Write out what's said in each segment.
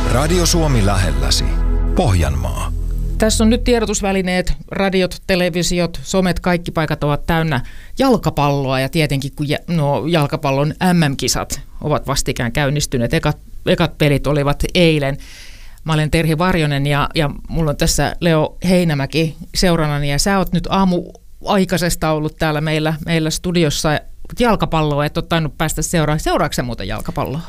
Radio Suomi lähelläsi. Pohjanmaa. Tässä on nyt tiedotusvälineet, radiot, televisiot, somet, kaikki paikat ovat täynnä jalkapalloa ja tietenkin kun jalkapallon MM-kisat ovat vastikään käynnistyneet. Ekat pelit olivat eilen. Mä olen Terhi Varjonen ja mulla on tässä Leo Heinämäki seuranani ja sä oot nyt aamuaikaisesta ollut täällä meillä studiossa jalkapalloa, et ole tainnut päästä seuraamaan. Seuraatko sä muuten jalkapalloa?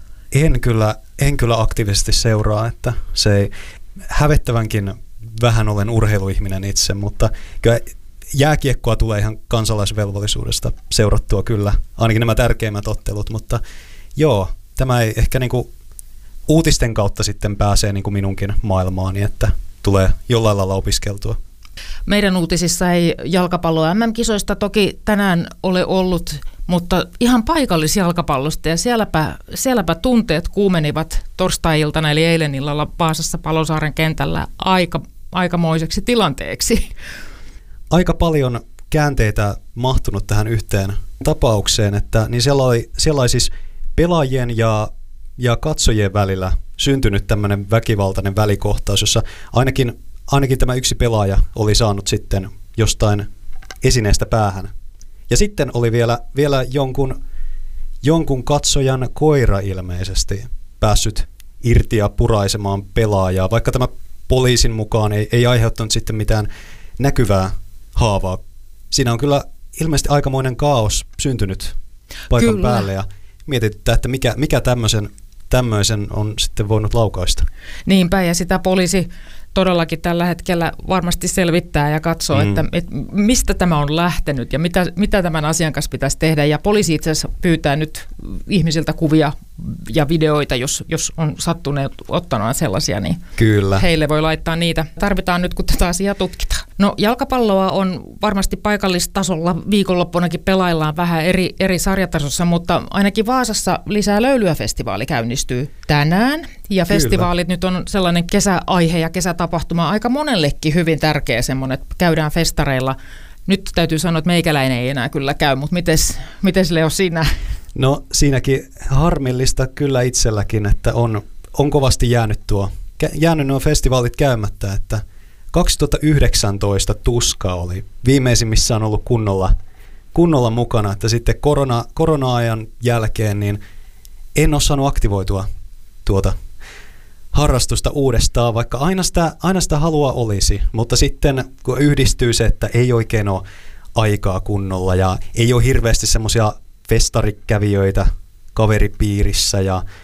En kyllä aktiivisesti seuraa, että se ei hävettävänkin vähän olen urheiluihminen itse, mutta kyllä jääkiekkoa tulee ihan kansalaisvelvollisuudesta seurattua kyllä, ainakin nämä tärkeimmät ottelut, mutta joo, tämä ei ehkä niinku uutisten kautta sitten pääsee niinku minunkin maailmaani, että tulee jollain lailla opiskeltua. Meidän uutisissa ei jalkapallo MM-kisoista toki tänään ole ollut, mutta ihan paikallisjalkapallosta ja sielläpä tunteet kuumenivat torstai-iltana eli eilen illalla Vaasassa Palosaaren kentällä aikamoiseksi tilanteeksi. Aika paljon käänteitä mahtunut tähän yhteen tapaukseen, että niin siellä oli siis pelaajien ja katsojien välillä syntynyt tämmöinen väkivaltainen välikohtaus, jossa ainakin tämä yksi pelaaja oli saanut sitten jostain esineestä päähän. Ja sitten oli vielä jonkun katsojan koira ilmeisesti päässyt irti ja puraisemaan pelaajaa, vaikka tämä poliisin mukaan ei aiheuttanut sitten mitään näkyvää haavaa. Siinä on kyllä ilmeisesti aikamoinen kaos syntynyt paikan kyllä päälle ja mietityttää, että mikä tämmöisen on sitten voinut laukaista. Niinpä, ja sitä poliisi todellakin tällä hetkellä varmasti selvittää ja katsoo, että mistä tämä on lähtenyt ja mitä tämän asian kanssa pitäisi tehdä. Ja poliisi itse asiassa pyytää nyt ihmisiltä kuvia ja videoita, jos on sattuneet ottanut sellaisia, niin kyllä heille voi laittaa niitä. Tarvitaan nyt, kun tätä asiaa tutkitaan. No jalkapalloa on varmasti paikallistasolla viikonloppunakin pelaillaan vähän eri sarjatasossa, mutta ainakin Vaasassa Lisää löylyä-festivaali käynnistyy tänään. Ja kyllä, festivaalit nyt on sellainen kesäaihe ja kesätapahtuma aika monellekin hyvin tärkeä semmoinen, että käydään festareilla. Nyt täytyy sanoa, että meikäläinen ei enää kyllä käy, mutta mites Leo sinä? No siinäkin harmillista kyllä itselläkin, että on kovasti jäänyt nuo festivaalit käymättä, että 2019 Tuska oli viimeisimmissä on ollut kunnolla mukana, että sitten korona-ajan jälkeen niin en ole saanut aktivoitua tuota harrastusta uudestaan, vaikka aina sitä halua olisi, mutta sitten kun yhdistyy se, että ei oikein ole aikaa kunnolla ja ei ole hirveästi semmoisia festarikävijöitä kaveripiirissä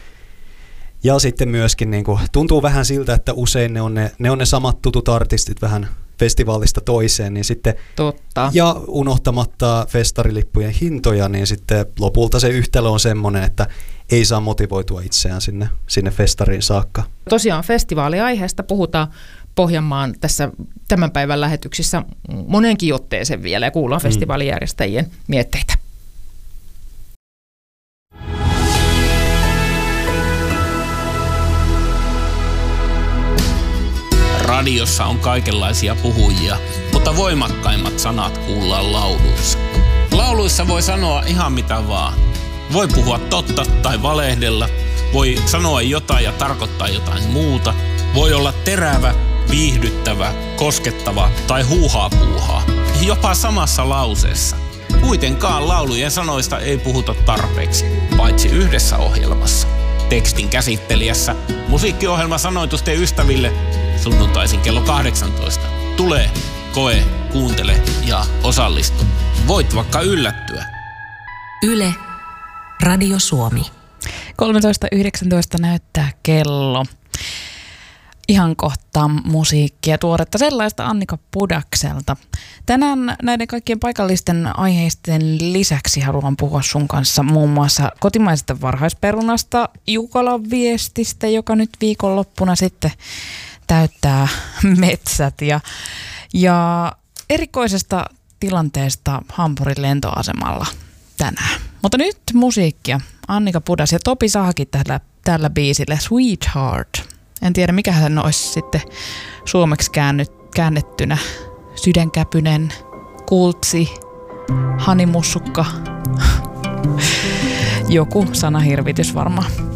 ja sitten myöskin niin kuin, tuntuu vähän siltä, että usein ne on ne samat tutut artistit vähän festivaalista toiseen, niin sitten totta. Ja unohtamatta festarilippujen hintoja, niin sitten lopulta se yhtälö on semmoinen, että ei saa motivoitua itseään sinne festariin saakka. Tosiaan festivaaliaiheesta puhutaan Pohjanmaan tässä tämän päivän lähetyksissä monenkin otteeseen vielä ja kuullaan festivaalijärjestäjien mietteitä. Radiossa on kaikenlaisia puhujia, mutta voimakkaimmat sanat kuullaan lauluissa. Lauluissa voi sanoa ihan mitä vaan. Voi puhua totta tai valehdella, voi sanoa jotain ja tarkoittaa jotain muuta. Voi olla terävä, viihdyttävä, koskettava tai huuhaa. Jopa samassa lauseessa. Kuitenkaan laulujen sanoista ei puhuta tarpeeksi, paitsi yhdessä ohjelmassa. Tekstin käsittelijässä musiikkiohjelma Sanoitusten ystäville sunnuntaisin kello 18. Tule, koe, kuuntele ja osallistu. Voit vaikka yllättyä. Yle, Radio Suomi. 13.19 näyttää kello. Ihan kohta musiikkia, tuoretta sellaista Annika Pudakselta. Tänään näiden kaikkien paikallisten aiheisten lisäksi haluan puhua sun kanssa muun muassa kotimaisesta varhaisperunasta, Jukolan viestistä, joka nyt viikonloppuna sitten täyttää metsät ja erikoisesta tilanteesta Hampurin lentoasemalla tänään. Mutta nyt musiikkia. Annika Pudas ja Topi Sahakin tällä biisillä Sweetheart. En tiedä, mikä hän olisi sitten suomeksi käännettynä. Sydänkäpynen, kultsi, hanimussukka. Joku sanahirvitys varmaan.